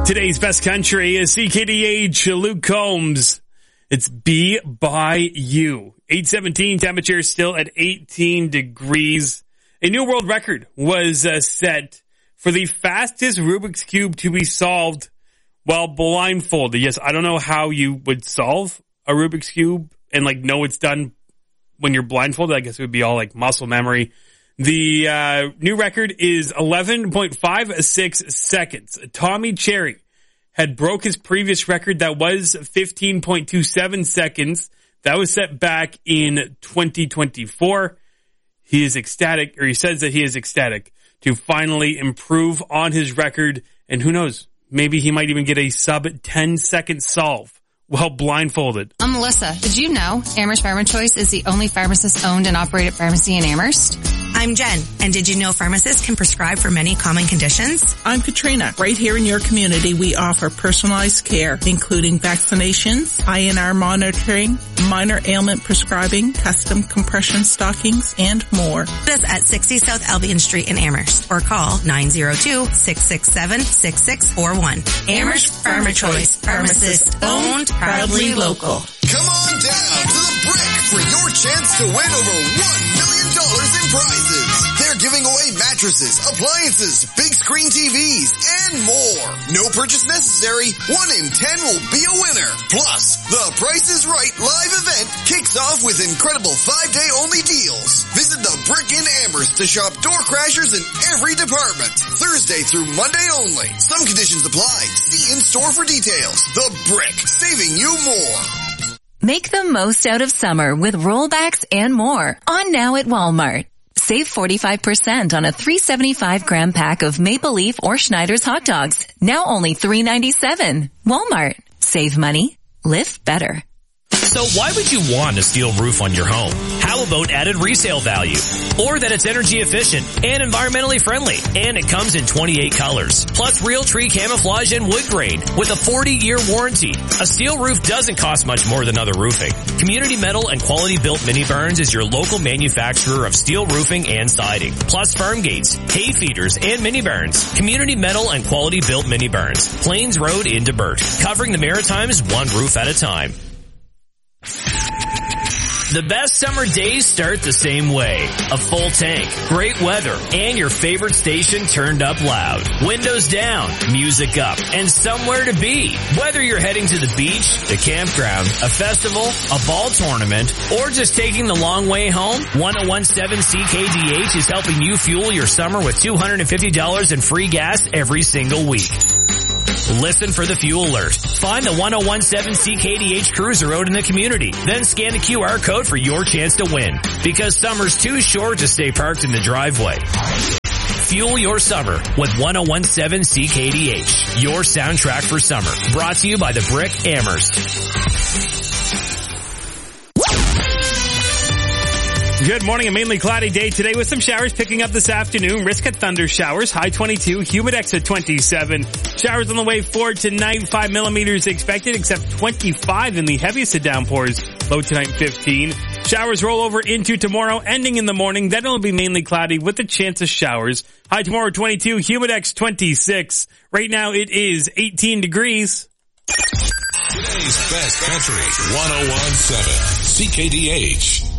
Today's best country is CKDH, Luke Combs. It's Be By You. 8:17, temperature still at 18 degrees. A new world record was set for the fastest Rubik's Cube to be solved while blindfolded. Yes, I don't know how you would solve a Rubik's Cube and know it's done when you're blindfolded. I guess it would be all muscle memory. The new record is 11.56 seconds. Tommy Cherry had broke his previous record that was 15.27 seconds. That was set back in 2024. He is ecstatic, or he says that he is ecstatic to finally improve on his record. And who knows, maybe he might even get a sub 10-second solve while blindfolded. I'm Melissa. Did you know Amherst Pharma Choice is the only pharmacist-owned and operated pharmacy in Amherst? I'm Jen, and did you know pharmacists can prescribe for many common conditions? I'm Katrina. Right here in your community, we offer personalized care, including vaccinations, INR monitoring, minor ailment prescribing, custom compression stockings, and more. Visit us at 60 South Albion Street in Amherst, or call 902-667-6641. Amherst Pharma Choice, pharmacist-owned, proudly local. Come on down to the Brick for your chance to win over $1 million in prizes. They're giving away mattresses, appliances, big screen TVs, and more. No purchase necessary. 1 in 10 will be a winner. Plus, the Price is Right live event kicks off with incredible 5-day only deals. Visit the Brick in Amherst to shop door crashers in every department. Thursday through Monday only. Some conditions apply. See in store for details. The Brick, saving you more. Make the most out of summer with rollbacks and more on now at Walmart. Save 45% on a 375-gram pack of Maple Leaf or Schneider's hot dogs. Now only $3.97. Walmart. Save money. Live better. So why would you want a steel roof on your home? How about added resale value? Or that it's energy efficient and environmentally friendly, and it comes in 28 colors. Plus real tree camouflage and wood grain with a 40-year warranty. A steel roof doesn't cost much more than other roofing. Community Metal and Quality Built Mini Barns is your local manufacturer of steel roofing and siding. Plus farm gates, hay feeders, and mini barns. Community Metal and Quality Built Mini Barns. Plains Road into Burt. Covering the Maritimes one roof at a time. The best summer days start the same way. A full tank, great weather, and your favorite station turned up loud. Windows down, music up, and somewhere to be. Whether you're heading to the beach, the campground, a festival, a ball tournament, or just taking the long way home, 1017 CKDH is helping you fuel your summer with $250 in free gas every single week. Listen for the fuel alert. Find the 1017 CKDH cruiser out in the community. Then scan the QR code for your chance to win. Because summer's too short to stay parked in the driveway. Fuel your summer with 1017 CKDH. Your soundtrack for summer. Brought to you by the Brick Amherst. Good morning. A mainly cloudy day today with some showers picking up this afternoon. Risk of thunder showers. High 22. Humidex at 27. Showers on the way for tonight. 5 millimeters expected, except 25 in the heaviest of downpours. Low tonight 15. Showers roll over into tomorrow, ending in the morning. Then it'll be mainly cloudy with a chance of showers. High tomorrow 22. Humidex 26. Right now it is 18 degrees. Today's best country. 1017 CKDH.